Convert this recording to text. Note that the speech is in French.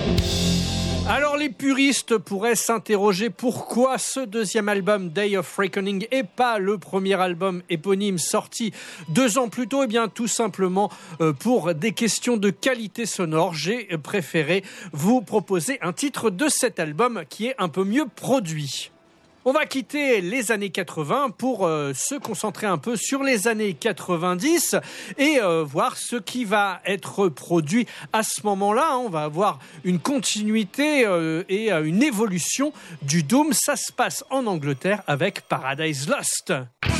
Alors les puristes pourraient s'interroger pourquoi ce deuxième album Day of Reckoning et pas le premier album éponyme sorti 2 ans plus tôt. Eh bien tout simplement pour des questions de qualité sonore, j'ai préféré vous proposer un titre de cet album qui est un peu mieux produit. On va quitter les années 80 pour se concentrer un peu sur les années 90 et voir ce qui va être produit à ce moment-là. On va avoir une continuité et une évolution du Doom. Ça se passe en Angleterre avec Paradise Lost.